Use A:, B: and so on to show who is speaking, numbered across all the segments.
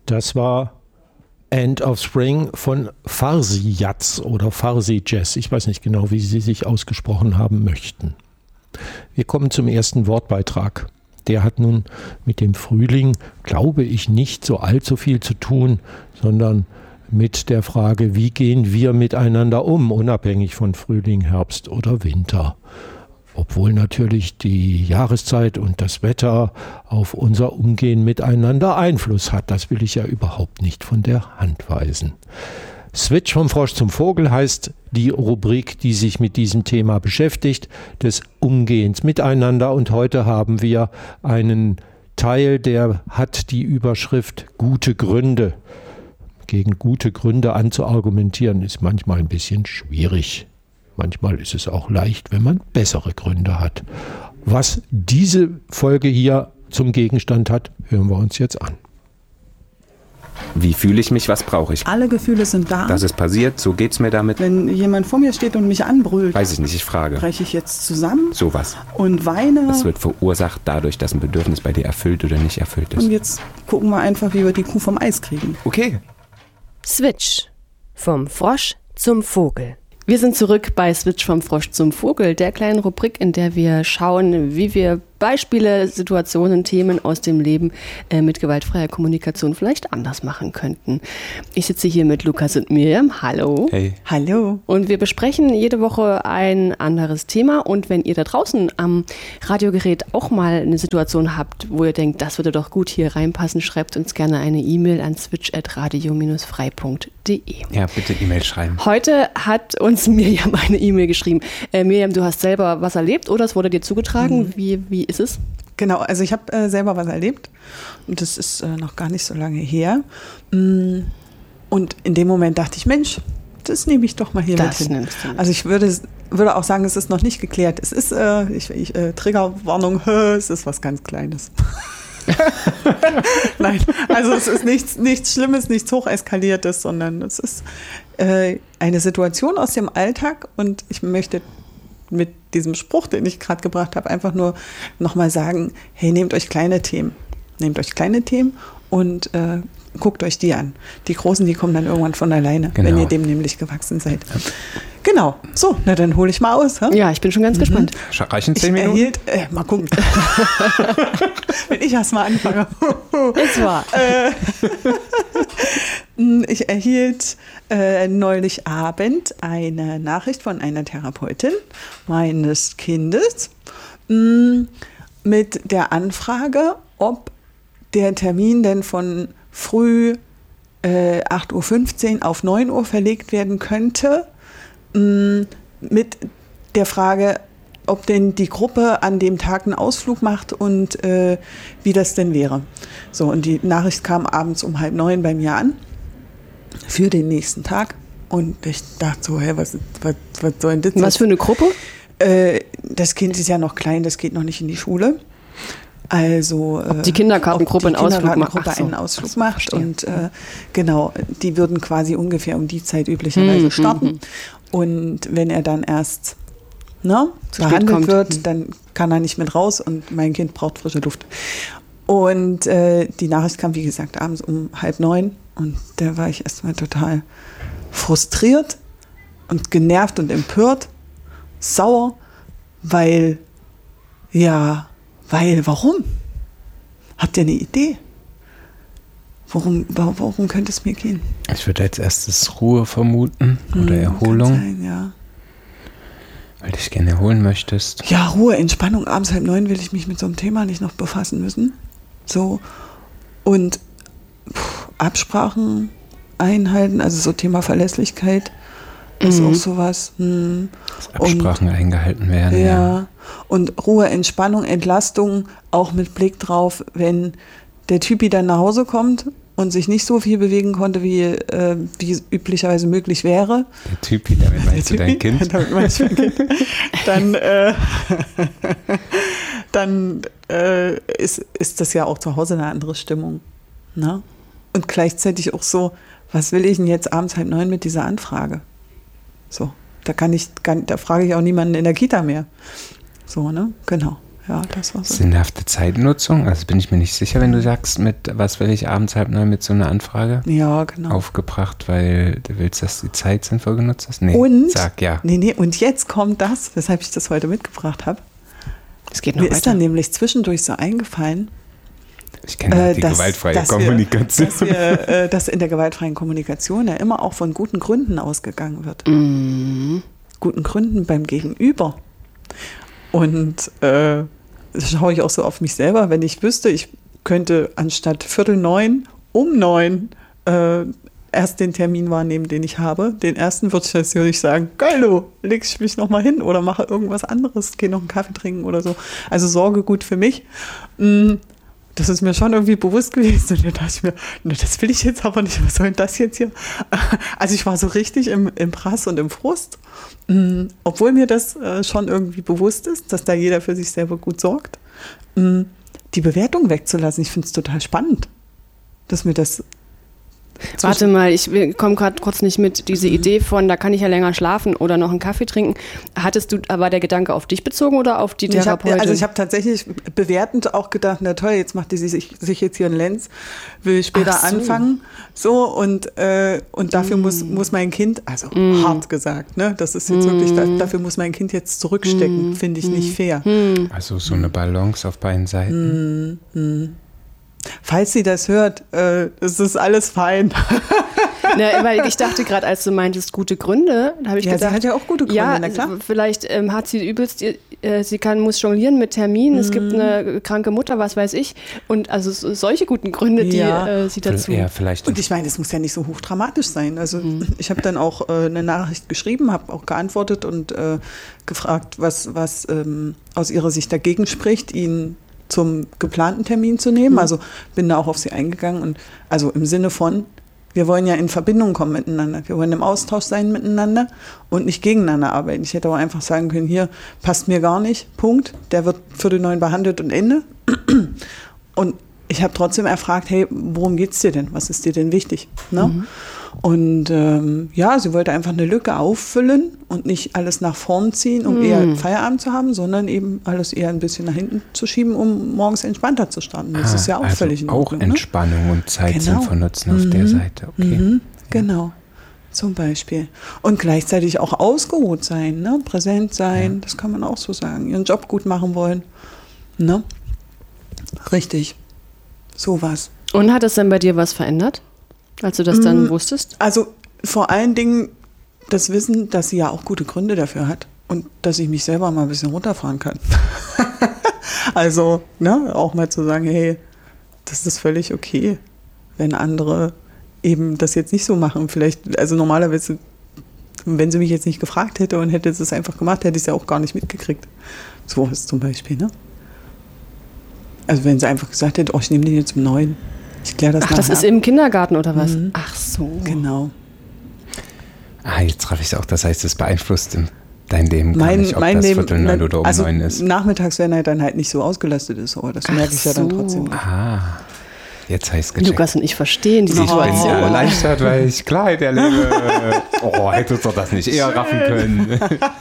A: Das war End of Spring von Farsi Jazz oder Farsi Jazz. Ich weiß nicht genau, wie Sie sich ausgesprochen haben möchten. Wir kommen zum ersten Wortbeitrag. Der hat nun mit dem Frühling, glaube ich, nicht so allzu viel zu tun, sondern mit der Frage, wie gehen wir miteinander um, unabhängig von Frühling, Herbst oder Winter. Obwohl natürlich die Jahreszeit und das Wetter auf unser Umgehen miteinander Einfluss hat. Das will ich ja überhaupt nicht von der Hand weisen. Switch vom Frosch zum Vogel heißt die Rubrik, die sich mit diesem Thema beschäftigt, des Umgehens miteinander. Und heute haben wir einen Teil, der hat die Überschrift Gute Gründe. Gegen gute Gründe anzuargumentieren ist manchmal ein bisschen schwierig. Manchmal ist es auch leicht, wenn man bessere Gründe hat. Was diese Folge hier zum Gegenstand hat, hören wir uns jetzt an.
B: Wie fühle ich mich, was brauche ich?
C: Alle Gefühle sind da.
B: Das ist passiert, so geht's mir damit.
C: Wenn jemand vor mir steht und mich anbrüllt,
B: weiß ich nicht, ich frage.
C: breche ich jetzt zusammen
B: Sowas.
C: und weine.
B: Das wird verursacht dadurch, dass ein Bedürfnis bei dir erfüllt oder nicht erfüllt ist.
C: Und jetzt gucken wir einfach, wie wir die Kuh vom Eis kriegen.
B: Okay.
D: Switch. Vom Frosch zum Vogel.
E: Wir sind zurück bei Switch vom Frosch zum Vogel, der kleinen Rubrik, in der wir schauen, wie wir Beispiele, Situationen, Themen aus dem Leben mit gewaltfreier Kommunikation vielleicht anders machen könnten. Ich sitze hier mit Lukas und Miriam. Hallo.
B: Hey.
C: Hallo.
E: Und wir besprechen jede Woche ein anderes Thema. Und wenn ihr da draußen am Radiogerät auch mal eine Situation habt, wo ihr denkt, das würde doch gut hier reinpassen, schreibt uns gerne eine E-Mail an switch@radio-frei.de.
B: Ja, bitte E-Mail schreiben.
E: Heute hat uns Miriam eine E-Mail geschrieben. Miriam, du hast selber was erlebt oder es wurde dir zugetragen? Wie ist es?
C: Genau, also ich habe selber was erlebt und das ist noch gar nicht so lange her. Und in dem Moment dachte ich, Mensch, das nehme ich doch mal hier mit hin. Also ich würde auch sagen, es ist noch nicht geklärt. Es ist, Triggerwarnung, es ist was ganz Kleines. Nein, also es ist nichts Schlimmes, nichts Hocheskaliertes, sondern es ist eine Situation aus dem Alltag und ich möchte mit diesem Spruch, den ich gerade gebracht habe, einfach nur nochmal sagen, hey, nehmt euch kleine Themen und guckt euch die an. Die großen, die kommen dann irgendwann von alleine, wenn ihr dem nämlich gewachsen seid. Ja. Genau, so, na dann hole ich mal aus.
E: Ja, ich bin schon ganz gespannt.
B: Reichen 10 Minuten?
C: Mal gucken. Wenn ich erst mal anfange.
E: Jetzt war.
C: Ich erhielt neulich Abend eine Nachricht von einer Therapeutin meines Kindes mit der Anfrage, ob der Termin denn von früh 8.15 Uhr auf 9 Uhr verlegt werden könnte, mit der Frage, ob denn die Gruppe an dem Tag einen Ausflug macht und wie das denn wäre. So, und die Nachricht kam abends um 8:30 bei mir an für den nächsten Tag. Und ich dachte so, was soll denn das?
E: Was für eine Gruppe?
C: Das Kind ist ja noch klein, das geht noch nicht in die Schule. Also
E: ob die Kindergartengruppe einen Ausflug macht.
C: Und genau, die würden quasi ungefähr um die Zeit üblicherweise starten. Und wenn er dann erst behandelt wird, dann kann er nicht mit raus und mein Kind braucht frische Luft. Und die Nachricht kam, wie gesagt, abends um 8:30 und da war ich erstmal total frustriert und genervt und empört, sauer, warum? Habt ihr eine Idee? Worum könnte es mir gehen?
B: Ich würde als erstes Ruhe vermuten oder Erholung.
C: Kann sein, ja.
B: Weil du dich gerne erholen möchtest.
C: Ja, Ruhe, Entspannung. Abends 8:30 will ich mich mit so einem Thema nicht noch befassen müssen. So. Und Absprachen einhalten, also so Thema Verlässlichkeit ist auch sowas.
B: Dass Absprachen eingehalten werden.
C: Ja. Und Ruhe, Entspannung, Entlastung, auch mit Blick drauf, wenn der Typi dann nach Hause kommt und sich nicht so viel bewegen konnte, wie es üblicherweise möglich wäre.
B: Der Typi, damit meinst du dein Kind?
C: Damit meine ich mein Kind. Dann ist das ja auch zu Hause eine andere Stimmung. Ne? Und gleichzeitig auch so, was will ich denn jetzt abends 8:30 mit dieser Anfrage? So, da frage ich auch niemanden in der Kita mehr. So, ne? Genau. Ja, das war so.
B: Sinnhafte Zeitnutzung, also bin ich mir nicht sicher, wenn du sagst, mit was will ich abends 8:30 mit so einer Anfrage
C: Ja, genau.
B: aufgebracht, weil du willst, dass die Zeit sinnvoll genutzt ist? Nee,
C: Und,
B: sag ja.
C: Nee, und jetzt kommt das, weshalb ich das heute mitgebracht habe.
E: Es geht noch
C: Mir ist
E: weiter.
C: dann nämlich zwischendurch so eingefallen,
B: Ich kenne ja die gewaltfreie Kommunikation.
C: dass in der gewaltfreien Kommunikation ja immer auch von guten Gründen ausgegangen wird. Guten Gründen beim Gegenüber. Und schaue ich auch so auf mich selber, wenn ich wüsste, ich könnte anstatt 8:45 um 9 erst den Termin wahrnehmen, den ich habe. Den ersten würde ich natürlich sagen, geil, du, leg ich mich nochmal hin oder mache irgendwas anderes, gehe noch einen Kaffee trinken oder so. Also sorge gut für mich. Das ist mir schon irgendwie bewusst gewesen. Und da dachte ich mir, das will ich jetzt aber nicht, was soll denn das jetzt hier? Also ich war so richtig im Prass und im Frust. Obwohl mir das schon irgendwie bewusst ist, dass da jeder für sich selber gut sorgt. Die Bewertung wegzulassen, ich finde es total spannend, dass mir das...
E: Warte mal, ich komme gerade kurz nicht mit. Diese Idee von, da kann ich ja länger schlafen oder noch einen Kaffee trinken. War der Gedanke auf dich bezogen oder auf die Therapeutin?
C: Ich habe tatsächlich bewertend auch gedacht, na toll, jetzt macht die sich jetzt hier einen Lenz, will später anfangen. So, und dafür muss mein Kind, also hart gesagt, ne, das ist jetzt wirklich, dafür muss mein Kind jetzt zurückstecken, finde ich nicht fair.
B: Also so eine Balance auf beiden Seiten.
C: Falls sie das hört, es ist alles fein.
E: Na, weil ich dachte gerade, als du meintest, gute Gründe, da habe ich gedacht,
C: sie hat ja auch gute Gründe,
E: ja,
C: na klar.
E: Vielleicht hat sie übelst, muss jonglieren mit Terminen, es gibt eine kranke Mutter, was weiß ich, und also solche guten Gründe, die sie dazu...
B: Ja, vielleicht.
C: Und ich meine, es muss ja nicht so hochdramatisch sein. Also ich habe dann auch eine Nachricht geschrieben, habe auch geantwortet und gefragt, was aus ihrer Sicht dagegen spricht, ihn zum geplanten Termin zu nehmen. Also bin da auch auf sie eingegangen und also im Sinne von, wir wollen ja in Verbindung kommen miteinander. Wir wollen im Austausch sein miteinander und nicht gegeneinander arbeiten. Ich hätte auch einfach sagen können, hier passt mir gar nicht, Punkt. Der wird 8:45 behandelt und Ende. Und ich habe trotzdem erfragt, hey, worum geht's dir denn? Was ist dir denn wichtig? Ne? Und sie wollte einfach eine Lücke auffüllen und nicht alles nach vorn ziehen, um eher Feierabend zu haben, sondern eben alles eher ein bisschen nach hinten zu schieben, um morgens entspannter zu starten. Das ist ja auch
B: also
C: völlig in Ordnung.
B: Auch Entspannung und Zeit sinnvoll nutzen auf der Seite. Okay.
C: Genau, zum Beispiel. Und gleichzeitig auch ausgeruht sein, ne? Präsent sein, das kann man auch so sagen. Ihren Job gut machen wollen. Ne? Richtig, sowas.
E: Und hat es dann bei dir was verändert, als du das dann wusstest?
C: Also vor allen Dingen das Wissen, dass sie ja auch gute Gründe dafür hat und dass ich mich selber mal ein bisschen runterfahren kann. Also, ne, auch mal zu sagen, hey, das ist völlig okay, wenn andere eben das jetzt nicht so machen. Vielleicht, also normalerweise, wenn sie mich jetzt nicht gefragt hätte und hätte es einfach gemacht, hätte ich es ja auch gar nicht mitgekriegt. So ist zum Beispiel, ne? Also wenn sie einfach gesagt hätte, ich nehme den jetzt um 9. Ich kläre das nachher.
E: Das ist im Kindergarten oder was? Ach so.
C: Genau.
B: Jetzt treffe ich es auch. Das heißt, es beeinflusst dein Leben gar
C: Mein
B: nicht, ob das
C: Leben,
B: 8:45 oder um 9 ist.
C: Nachmittags, wenn er dann halt nicht so ausgelastet ist, aber das merke ich ja dann trotzdem.
B: Jetzt heißt es gecheckt.
E: Lukas und ich verstehen die
B: Ich bin
E: Situation.
B: erleichtert, weil ich Klarheit erlebe. Hättest du doch das nicht eher raffen können.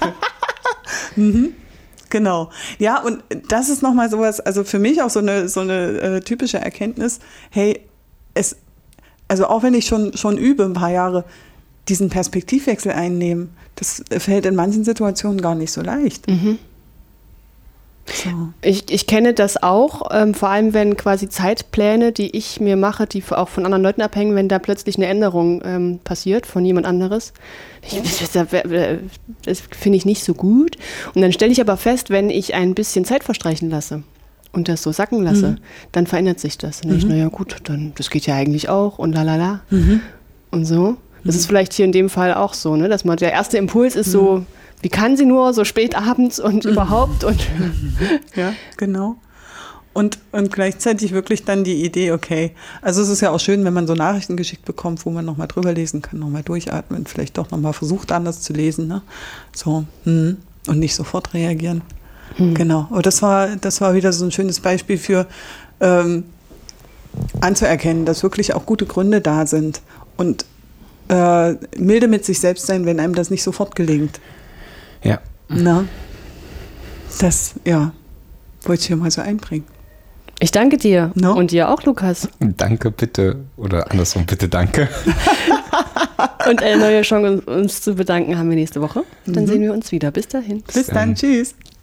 C: Genau. Ja, und das ist nochmal sowas, also für mich auch so eine typische Erkenntnis, hey, also auch wenn ich schon übe, ein paar Jahre, diesen Perspektivwechsel einnehmen, das fällt in manchen Situationen gar nicht so leicht. So.
E: Ich kenne das auch, vor allem wenn quasi Zeitpläne, die ich mir mache, die auch von anderen Leuten abhängen, wenn da plötzlich eine Änderung passiert von jemand anderes. Das finde ich nicht so gut. Und dann stelle ich aber fest, wenn ich ein bisschen Zeit verstreichen lasse und das so sacken lasse, dann verändert sich das. Dann denke ich, naja gut, dann, das geht ja eigentlich auch und lalala und so. Das ist vielleicht hier in dem Fall auch so, ne? Dass man der erste Impuls ist so, wie kann sie nur so spät abends und überhaupt und
C: ja, genau. Und gleichzeitig wirklich dann die Idee, okay, also es ist ja auch schön, wenn man so Nachrichten geschickt bekommt, wo man nochmal drüber lesen kann, nochmal durchatmen, vielleicht doch nochmal versucht, anders zu lesen, ne? So, und nicht sofort reagieren. Genau. Aber das war wieder so ein schönes Beispiel für anzuerkennen, dass wirklich auch gute Gründe da sind und milde mit sich selbst sein, wenn einem das nicht sofort gelingt.
B: Ja.
C: Na, das Wollte ich ja mal so einbringen.
E: Ich danke dir.
C: No?
E: Und dir auch, Lukas.
B: Danke, bitte. Oder andersrum, bitte, danke.
E: Und eine neue Chance, uns zu bedanken, haben wir nächste Woche. Dann sehen wir uns wieder. Bis dahin.
C: Bis dann. Tschüss.